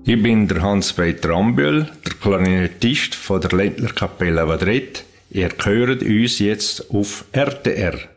Ich bin der Hans-Peter Ambiel, der Klarinettist von der Ländlerkapelle Vadret. Ihr hört uns jetzt auf RTR.